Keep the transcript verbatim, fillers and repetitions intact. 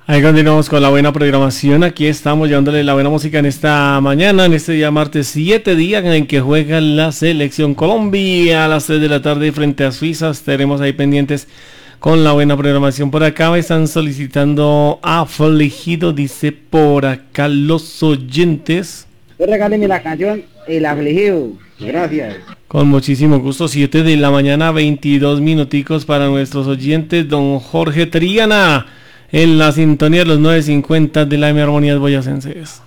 Ahí continuamos con la buena programación. Aquí estamos llevándole la buena música en esta mañana, en este día martes siete, día en el que juega la selección Colombia a las tres de la tarde frente a Suiza. Estaremos ahí pendientes con la buena programación. Por acá me están solicitando Afligido, dice por acá los oyentes. Regáleme la canción El Afligido. Gracias. Con muchísimo gusto, siete de la mañana, veintidós minuticos para nuestros oyentes. Don Jorge Triana, en la sintonía de los nueve cincuenta de la M Armonías Boyacenses.